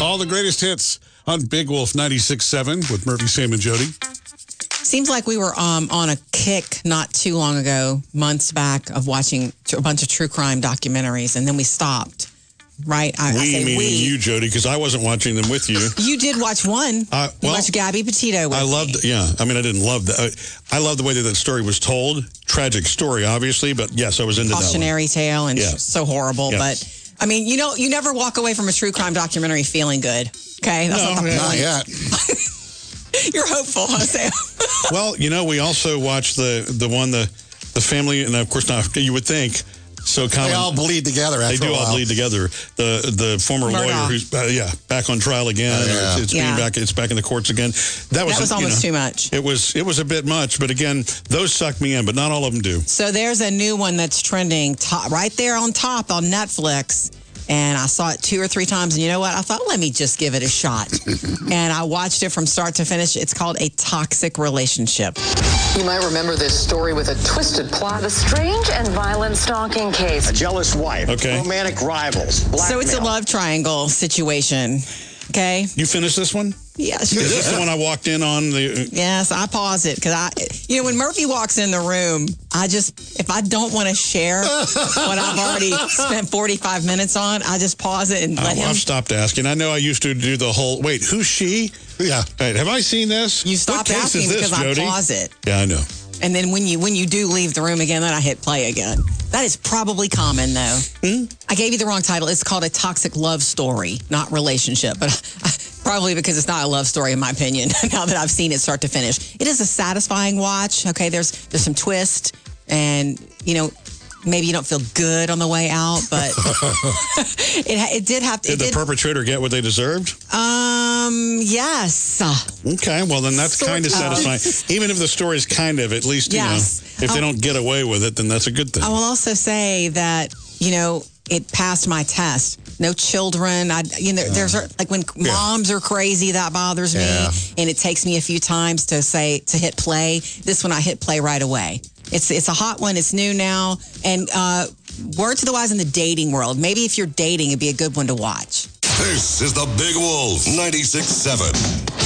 all the greatest hits on Big Wolf 96.7 with Murphy, Sam, and Jody. Seems like we were on a kick not too long ago, months back, of watching a bunch of true crime documentaries, and then we stopped. Right? I say meaning you, Jody, because I wasn't watching them with you. You did watch one. You watched Gabby Petito with I loved, me. I mean, I didn't love that. I love the way that story was told. Tragic story, obviously, but yes, I was into that one. Cautionary tale and so horrible. Yes. But, I mean, you never walk away from a true crime documentary feeling good. Okay? That's not the point. Not yet. You're hopeful, huh, Sam? Well, we also watched the family, and of course, not you would think. So they all bleed together after They do a while. all bleed together. The former lawyer who's back on trial again. It's back in the courts again. That was almost too much. It was a bit much, but again, those suck me in, but not all of them do. So there's a new one that's trending right there on top on Netflix. And I saw it 2 or 3 times. And you know what? I thought, let me just give it a shot. And I watched it from start to finish. It's called A Toxic Relationship. You might remember this story with a twisted plot. The strange and violent stalking case. A jealous wife. Okay. Romantic rivals. Blackmail. So it's a love triangle situation. Okay. You finished this one? Yes. Is this the one I walked in on? Yes, I pause it because when Murphy walks in the room, if I don't want to share what I've already spent 45 minutes on, I just pause it and let him. I've stopped asking. I know I used to do the whole, wait, who's she? Yeah. Wait, have I seen this? You stopped asking because Jody? I pause it. Yeah, I know. And then when you do leave the room again, then I hit play again. That is probably common, though. I gave you the wrong title. It's called A Toxic Love Story, not Relationship. But probably because it's not a love story, in my opinion, now that I've seen it start to finish. It is a satisfying watch. Okay, there's some twist, and, maybe you don't feel good on the way out, but it did have to. Did the perpetrator get what they deserved? Yes. Okay, well, then that's kind of satisfying. Even if the story is kind of, at least, if they don't get away with it, then that's a good thing. I will also say that, it passed my test. No children. There's like when moms are crazy, that bothers me. And it takes me a few times to hit play. This one I hit play right away. It's a hot one. It's new now. And word to the wise in the dating world. Maybe if you're dating, it'd be a good one to watch. This is the Big Wolf 96.7.